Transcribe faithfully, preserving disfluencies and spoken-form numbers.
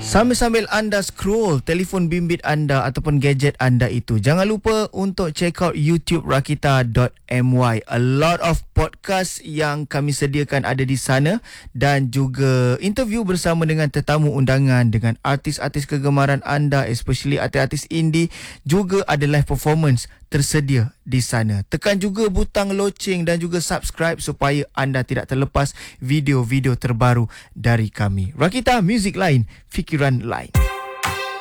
Sambil-sambil anda scroll telefon bimbit anda ataupun gadget anda itu, jangan lupa untuk check out YouTube rakita dot my. A lot of podcast yang kami sediakan ada di sana dan juga interview bersama dengan tetamu undangan, dengan artis-artis kegemaran anda, especially artis-artis indie. Juga ada live performance tersedia di sana. Tekan juga butang loceng dan juga subscribe supaya anda tidak terlepas video-video terbaru dari kami. Rakita, muzik lain, fikiran lain.